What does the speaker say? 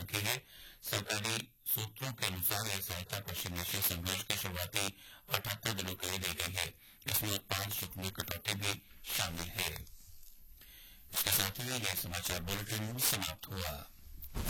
की है। सरकारी सूत्रों के अनुसार यह सहायता पश्चिम एशिया संघर्ष के शुरुआती 78 दिनों के लिए दी गई है। इसमें उत्पाद शुल्क में कटौती भी शामिल है। इसके साथ ही यह समाचार बुलेटिन समाप्त हुआ।